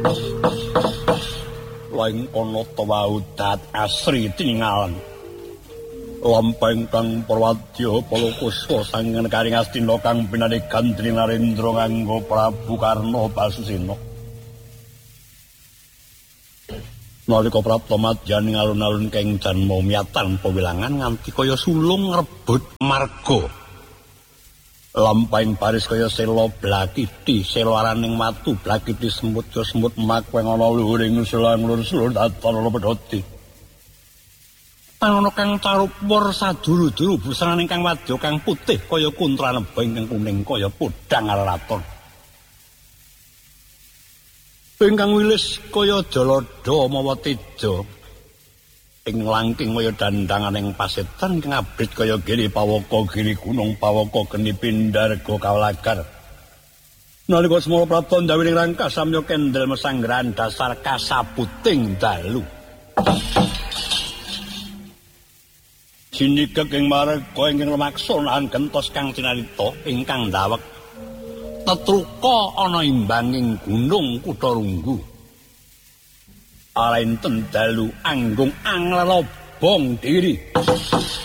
Laing kono tawaudat asri tingalan. Lampahing kang Prawadya Palakuswa sangen karing Astina kang pinane Gandri Narendra nganggo Prabu Karna Basusena. Nalika prapta madyaning alun-alun keng janma miyatan pawilangan nganti kaya sulung ngrebut marga. Lampahing baris kaya sela blakiti, sela araning watu blakiti semut ya semut makweng ana luhuring selang lur-lur datar pedhoti. Ana kang carupur saduru-duru busananing kang wadya kang putih kaya kuntraneba ingkang kuning kaya podhang araton. Ingkang wilis kaya jalada mawa teja. Ing langking kaya dandanganing pasetan kang abrit kaya giri pawaka giri gunung pawaka geni pindarga kawalagar. Nalika semana prapta ndawining rangka samya kendel mesanggrahan dasar kasaputing dalu. Sinikek ing marga ingkang lumaksanahan gentos kang cinarita ingkang ndawek tetruka ana imbanging gunung Kutharunggu. Alainten dalu anggung anglebong diri.